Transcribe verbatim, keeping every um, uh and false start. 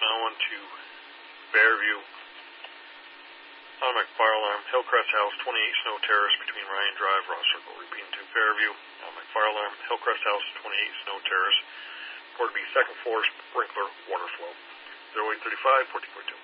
now on to Fairview. Automatic fire alarm, Hillcrest House, twenty-eight Snow Terrace between Ryan Drive, Ross Circle. Repeating to Fairview. Automatic fire alarm, Hillcrest House, twenty-eight Snow Terrace. Report to be second floor sprinkler water flow. zero eight three five, fourteen point two.